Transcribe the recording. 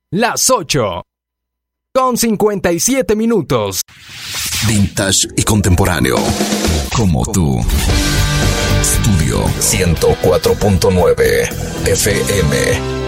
Las 8:57. Vintage y contemporáneo. Como tú. Estudio 104.9 FM.